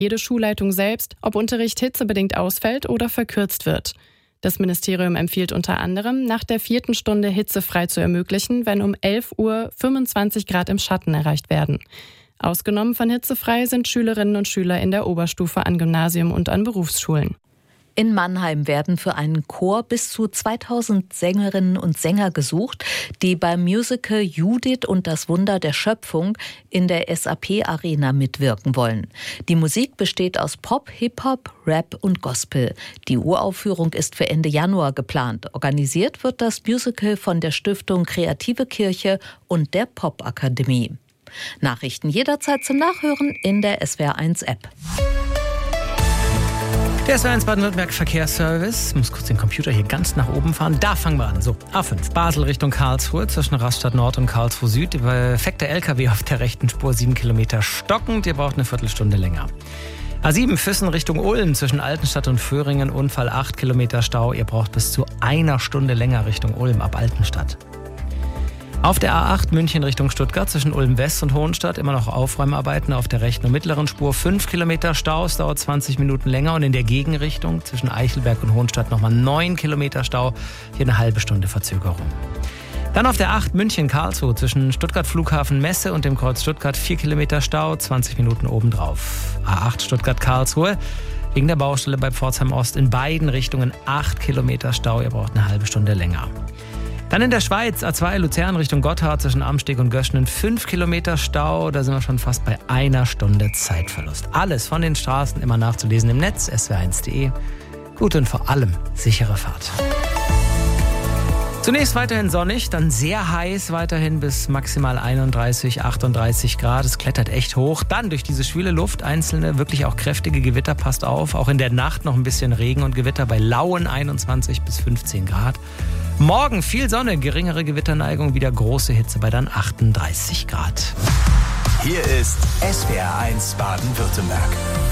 jede Schulleitung selbst, ob Unterricht hitzebedingt ausfällt oder verkürzt wird. Das Ministerium empfiehlt unter anderem, nach der 4. Stunde hitzefrei zu ermöglichen, wenn um 11 Uhr 25 Grad im Schatten erreicht werden. Ausgenommen von hitzefrei sind Schülerinnen und Schüler in der Oberstufe an Gymnasium und an Berufsschulen. In Mannheim werden für einen Chor bis zu 2000 Sängerinnen und Sänger gesucht, die beim Musical Judith und das Wunder der Schöpfung in der SAP-Arena mitwirken wollen. Die Musik besteht aus Pop, Hip-Hop, Rap und Gospel. Die Uraufführung ist für Ende Januar geplant. Organisiert wird das Musical von der Stiftung Kreative Kirche und der Popakademie. Nachrichten jederzeit zum Nachhören in der SWR1-App. Der SWR1 Baden-Württemberg Verkehrsservice. Ich muss kurz den Computer hier ganz nach oben fahren. Da fangen wir an. So, A5 Basel Richtung Karlsruhe zwischen Rastatt Nord und Karlsruhe Süd. Defekter LKW auf der rechten Spur, 7 Kilometer stockend. Ihr braucht eine Viertelstunde länger. A7 Füssen Richtung Ulm zwischen Altenstadt und Föhringen. Unfall, 8 Kilometer Stau. Ihr braucht bis zu einer Stunde länger Richtung Ulm ab Altenstadt. Auf der A8 München Richtung Stuttgart zwischen Ulm West und Hohenstadt immer noch Aufräumarbeiten auf der rechten und mittleren Spur. 5 Kilometer Stau, es dauert 20 Minuten länger. Und in der Gegenrichtung zwischen Eichelberg und Hohenstadt nochmal 9 Kilometer Stau. Hier eine halbe Stunde Verzögerung. Dann auf der 8 München-Karlsruhe zwischen Stuttgart Flughafen Messe und dem Kreuz Stuttgart 4 Kilometer Stau, 20 Minuten obendrauf. A8 Stuttgart-Karlsruhe wegen der Baustelle bei Pforzheim Ost in beiden Richtungen 8 Kilometer Stau. Ihr braucht eine halbe Stunde länger. Dann in der Schweiz, A2 Luzern Richtung Gotthard zwischen Amsteg und Göschenen, 5 Kilometer Stau. Da sind wir schon fast bei einer Stunde Zeitverlust. Alles von den Straßen immer nachzulesen im Netz, swr1.de. Gute und vor allem sichere Fahrt. Zunächst weiterhin sonnig, dann sehr heiß, weiterhin bis maximal 31, 38 Grad. Es klettert echt hoch. Dann durch diese schwüle Luft einzelne, wirklich auch kräftige Gewitter, passt auf. Auch in der Nacht noch ein bisschen Regen und Gewitter bei lauen 21 bis 15 Grad. Morgen viel Sonne, geringere Gewitterneigung, wieder große Hitze bei dann 38 Grad. Hier ist SWR1 Baden-Württemberg.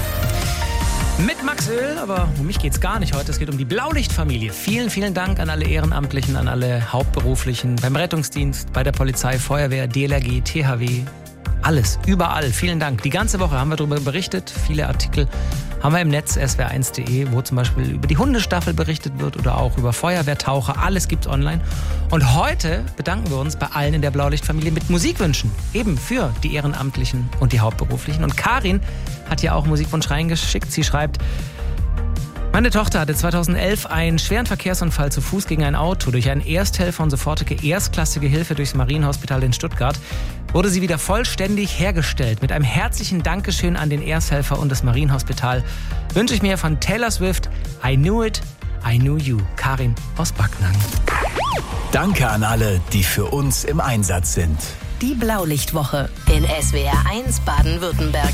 Mit Max Öl, aber um mich geht's gar nicht heute. Es geht um die Blaulichtfamilie. Vielen, vielen Dank an alle Ehrenamtlichen, an alle Hauptberuflichen, beim Rettungsdienst, bei der Polizei, Feuerwehr, DLRG, THW. Alles, überall. Vielen Dank. Die ganze Woche haben wir darüber berichtet. Viele Artikel haben wir im Netz swr1.de, wo zum Beispiel über die Hundestaffel berichtet wird oder auch über Feuerwehrtaucher. Alles gibt's online. Und heute bedanken wir uns bei allen in der Blaulichtfamilie mit Musikwünschen. Eben für die Ehrenamtlichen und die Hauptberuflichen. Und Karin hat hier auch Musikwunsch reingeschickt. Sie schreibt: Meine Tochter hatte 2011 einen schweren Verkehrsunfall zu Fuß gegen ein Auto. Durch einen Ersthelfer und sofortige erstklassige Hilfe durchs Marienhospital in Stuttgart wurde sie wieder vollständig hergestellt. Mit einem herzlichen Dankeschön an den Ersthelfer und das Marienhospital wünsche ich mir von Taylor Swift I Knew It, I Knew You. Karin aus Backnang. Danke an alle, die für uns im Einsatz sind. Die Blaulichtwoche in SWR1 Baden-Württemberg.